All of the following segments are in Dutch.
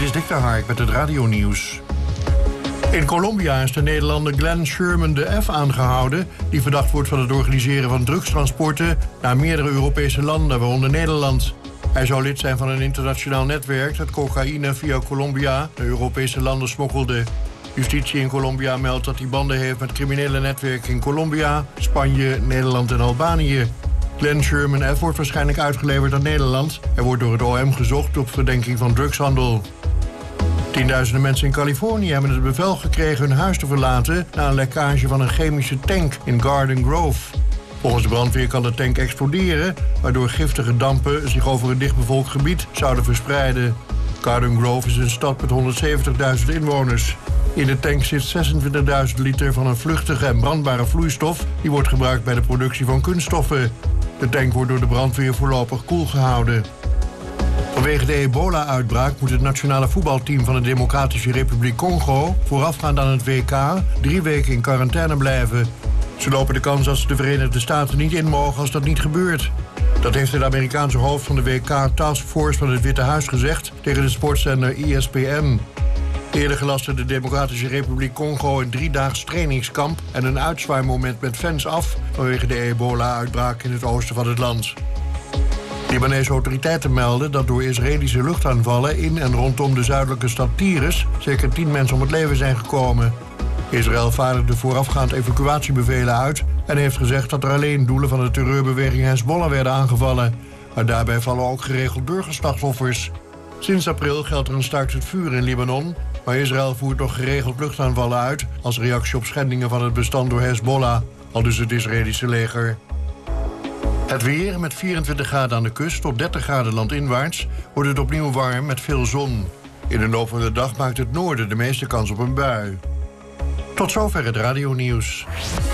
Dit is Dick de Hark met het radionieuws. In Colombia is de Nederlander Glenn Sherman de F aangehouden, die verdacht wordt van het organiseren van drugstransporten naar meerdere Europese landen, waaronder Nederland. Hij zou lid zijn van een internationaal netwerk dat cocaïne via Colombia naar Europese landen smokkelde. Justitie in Colombia meldt dat hij banden heeft met criminele netwerken in Colombia, Spanje, Nederland en Albanië. Glenn Sherman F. wordt waarschijnlijk uitgeleverd aan Nederland. Hij wordt door het OM gezocht op verdenking van drugshandel. Tienduizenden mensen in Californië hebben het bevel gekregen hun huis te verlaten na een lekkage van een chemische tank in Garden Grove. Volgens de brandweer kan de tank exploderen, waardoor giftige dampen zich over een dichtbevolkt gebied zouden verspreiden. Garden Grove is een stad met 170.000 inwoners. In de tank zit 26.000 liter van een vluchtige en brandbare vloeistof die wordt gebruikt bij de productie van kunststoffen. De tank wordt door de brandweer voorlopig koel gehouden. Vanwege de ebola-uitbraak moet het nationale voetbalteam van de Democratische Republiek Congo voorafgaand aan het WK 3 weken in quarantaine blijven. Ze lopen de kans dat ze de Verenigde Staten niet in mogen als dat niet gebeurt. Dat heeft het Amerikaanse hoofd van de WK Taskforce van het Witte Huis gezegd tegen de sportzender ESPN. Eerder gelastte de Democratische Republiek Congo een 3-daags trainingskamp en een uitzwaaimoment met fans af vanwege de ebola-uitbraak in het oosten van het land. Libanese autoriteiten melden dat door Israëlische luchtaanvallen in en rondom de zuidelijke stad Tyrus zeker 10 mensen om het leven zijn gekomen. Israël vaardigde voorafgaand evacuatiebevelen uit en heeft gezegd dat er alleen doelen van de terreurbeweging Hezbollah werden aangevallen. Maar daarbij vallen ook geregeld burgerslachtoffers. Sinds april geldt er een staakt het vuur in Libanon, maar Israël voert nog geregeld luchtaanvallen uit als reactie op schendingen van het bestand door Hezbollah, aldus het Israëlische leger. Het weer met 24 graden aan de kust tot 30 graden landinwaarts wordt het opnieuw warm met veel zon. In de loop van de dag maakt het noorden de meeste kans op een bui. Tot zover het radionieuws.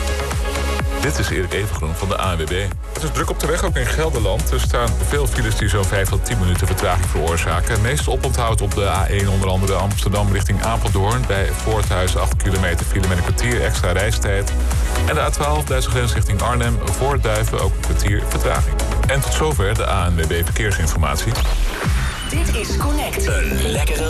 Dit is Erik Evengroen van de ANWB. Het is druk op de weg, ook in Gelderland. Er staan veel files die zo'n 5 tot 10 minuten vertraging veroorzaken. Het meeste oponthoud op de A1, onder andere Amsterdam richting Apeldoorn. Bij Voorthuizen 8 kilometer file met een kwartier extra reistijd. En de A12, Duitse grens richting Arnhem, voor Duiven ook een kwartier vertraging. En tot zover de ANWB Verkeersinformatie. Dit is Connect. Een lekkere